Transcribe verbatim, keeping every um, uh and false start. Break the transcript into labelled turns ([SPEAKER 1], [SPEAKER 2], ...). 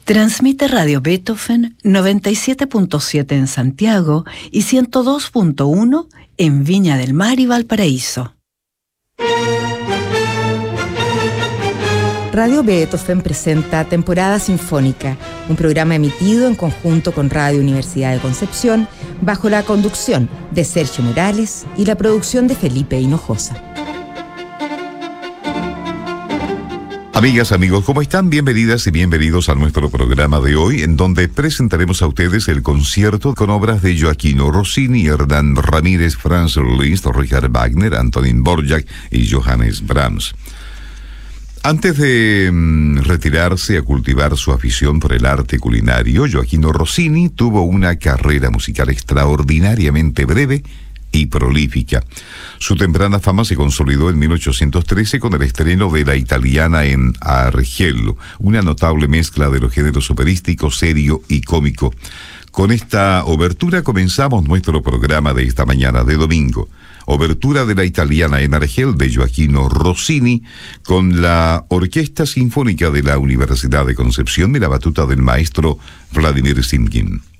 [SPEAKER 1] Transmite Radio Beethoven noventa y siete punto siete en Santiago y ciento dos punto uno en Viña del Mar y Valparaíso.
[SPEAKER 2] Radio Beethoven presenta Temporada Sinfónica, un programa emitido en conjunto con Radio Universidad de Concepción, bajo la conducción de Sergio Morales y la producción de Felipe Hinojosa.
[SPEAKER 3] Amigas, amigos, ¿cómo están? Bienvenidas y bienvenidos a nuestro programa de hoy, en donde presentaremos a ustedes el concierto con obras de Gioachino Rossini, Hernán Ramírez, Franz Liszt, Richard Wagner, Antonín Dvořák y Johannes Brahms. Antes de mm, retirarse a cultivar su afición por el arte culinario, Gioachino Rossini tuvo una carrera musical extraordinariamente breve y prolífica. Su temprana fama se consolidó en mil ochocientos trece con el estreno de La Italiana en Argel, una notable mezcla de los géneros operístico, serio y cómico. Con esta obertura comenzamos nuestro programa de esta mañana de domingo. Obertura de La Italiana en Argel de Gioachino Rossini con la Orquesta Sinfónica de la Universidad de Concepción de la batuta del maestro Vladimir Simkin.